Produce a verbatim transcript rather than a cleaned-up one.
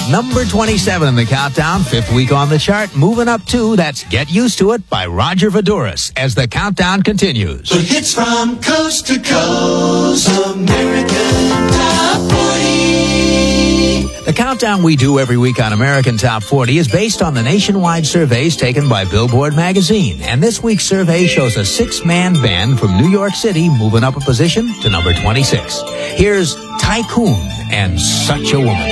At number twenty-seven in the countdown, fifth week on the chart, moving up two, that's Get Used to It by Roger Voudouris as the countdown continues. The hits from coast to coast, American Top forty. The countdown we do every week on American Top forty is based on the nationwide surveys taken by Billboard magazine. And this week's survey shows a six-man band from New York City moving up a position to number twenty-six. Here's Tycoon and Such a Woman.